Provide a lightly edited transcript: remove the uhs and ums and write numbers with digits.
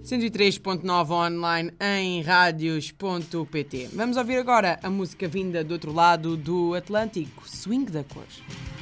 103.9 online em radios.pt. Vamos ouvir agora a música vinda do outro lado do Atlântico, Swing da Cor.